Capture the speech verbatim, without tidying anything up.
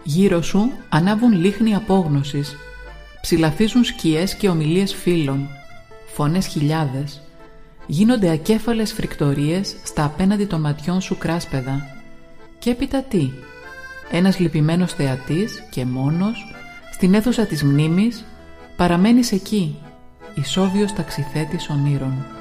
Γύρω σου ανάβουν λίχνη απόγνωσης, ψηλαφίζουν σκιές και ομιλίες φίλων, φωνές χιλιάδες, γίνονται ακέφαλες φρικτορίες στα απέναντι των ματιών σου κράσπεδα. Και έπειτα τι? Ένας λυπημένος θεατής και μόνος, στην αίθουσα της μνήμης, παραμένεις εκεί, ισόβιος ταξιθέτης ονείρων.